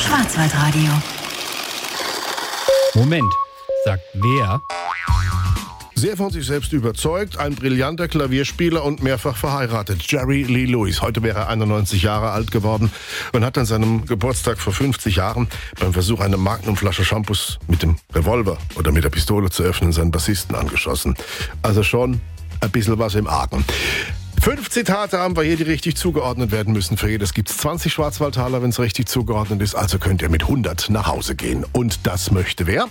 Schwarzwaldradio. Moment, sagt wer? Sehr von sich selbst überzeugt, ein brillanter Klavierspieler und mehrfach verheiratet. Jerry Lee Lewis. Heute wäre er 91 Jahre alt geworden und hat an seinem Geburtstag vor 50 Jahren beim Versuch, eine Magnumflasche Shampoos mit dem Revolver oder mit der Pistole zu öffnen, seinen Bassisten angeschossen. Also schon ein bisschen was im Argen. 5 Zitate haben wir hier, die richtig zugeordnet werden müssen. Für jedes gibt es 20 Schwarzwaldtaler, wenn es richtig zugeordnet ist. Also könnt ihr mit 100 nach Hause gehen. Und das möchte wer?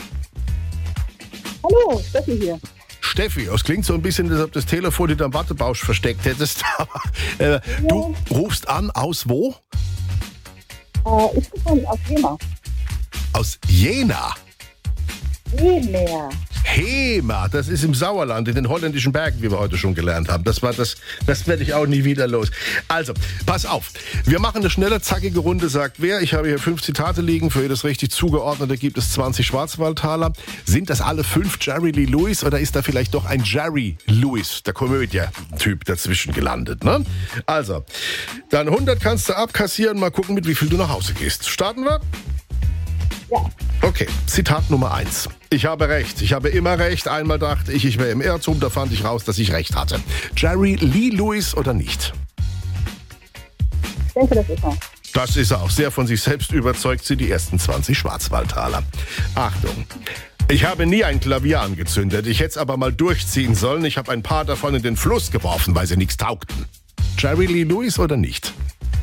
Hallo, Steffi hier. Steffi, es klingt so ein bisschen, als ob das Telefon hinterm Wattebausch versteckt hättest. Du rufst an aus wo? Ich bin aus Hema. Aus Jena. Hema. Hema, das ist im Sauerland, in den holländischen Bergen, wie wir heute schon gelernt haben. Das werde ich auch nie wieder los. Also, pass auf. Wir machen eine schnelle, zackige Runde, sagt wer. Ich habe hier 5 Zitate liegen. Für jedes richtig zugeordnete gibt es 20 Schwarzwaldtaler. Sind das alle 5 Jerry Lee Lewis oder ist da vielleicht doch ein Jerry Lewis, der Komödie-Typ, dazwischen gelandet, ne? Also, dann 100 kannst du abkassieren. Mal gucken, mit wie viel du nach Hause gehst. Starten wir? Ja. Okay, Zitat Nummer 1. Ich habe recht. Ich habe immer recht. Einmal dachte ich wäre im Irrtum. Da fand ich raus, dass ich recht hatte. Jerry Lee Lewis oder nicht? Ich denke, das ist er. Das ist er auch. Sehr von sich selbst überzeugt sind die ersten 20 Schwarzwaldtaler. Achtung. Ich habe nie ein Klavier angezündet. Ich hätte es aber mal durchziehen sollen. Ich habe ein paar davon in den Fluss geworfen, weil sie nichts taugten. Jerry Lee Lewis oder nicht?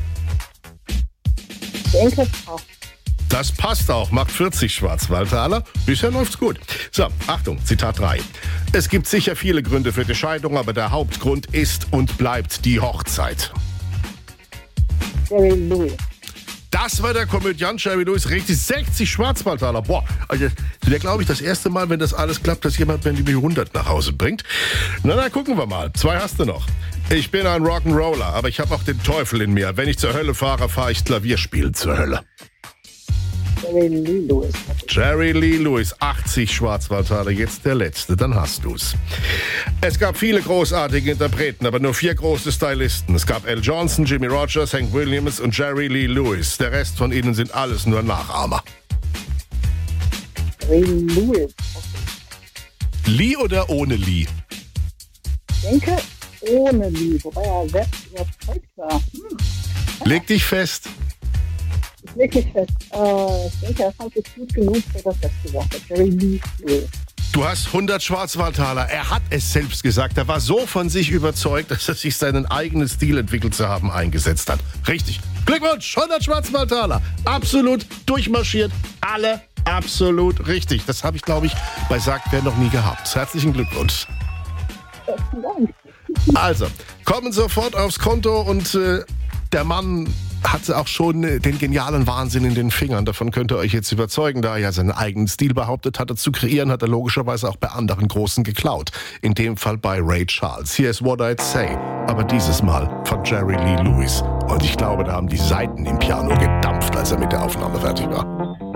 Ich denke, es passt. Das passt auch, macht 40 Schwarzwaldtaler. Bisher läuft's gut. So, Achtung, Zitat 3. Es gibt sicher viele Gründe für die Scheidung, aber der Hauptgrund ist und bleibt die Hochzeit. Jerry Lewis. Das war der Komödiant Jerry Lewis, richtig 60 Schwarzwaldtaler. Boah, also das wäre, glaube ich, das erste Mal, wenn das alles klappt, dass jemand mir die 100 nach Hause bringt. Na, gucken wir mal. 2 hast du noch. Ich bin ein Rock'n'Roller, aber ich habe auch den Teufel in mir. Wenn ich zur Hölle fahre, fahre ich Klavierspielen zur Hölle. Jerry Lee Lewis. Jerry Lee Lewis, 80 Schwarzwaldtaler, jetzt der letzte, dann hast du's. Es gab viele großartige Interpreten, aber nur 4 große Stylisten. Es gab Al Johnson, Jimmy Rogers, Hank Williams und Jerry Lee Lewis. Der Rest von ihnen sind alles nur Nachahmer. Jerry Lewis. Lee oder ohne Lee? Ich denke, ohne Lee, wobei er selbst überzeugt war. Leg dich fest. Ist wirklich fest. Ich denke, er fand es gut genug für das letzte Woche. Jerry Lee Lewis. Du hast 100 Schwarzwaldtaler. Er hat es selbst gesagt. Er war so von sich überzeugt, dass er sich seinen eigenen Stil entwickelt zu haben eingesetzt hat. Richtig. Glückwunsch, 100 Schwarzwaldtaler. Absolut durchmarschiert. Alle absolut richtig. Das habe ich, glaube ich, bei Sagt Wer noch nie gehabt. Herzlichen Glückwunsch. Besten Dank. Also, kommen sofort aufs Konto und der Mann hatte auch schon den genialen Wahnsinn in den Fingern. Davon könnt ihr euch jetzt überzeugen. Da er ja seinen eigenen Stil behauptet hatte zu kreieren, hat er logischerweise auch bei anderen Großen geklaut. In dem Fall bei Ray Charles. Hier ist What I'd Say, aber dieses Mal von Jerry Lee Lewis. Und ich glaube, da haben die Saiten im Piano gedampft, als er mit der Aufnahme fertig war.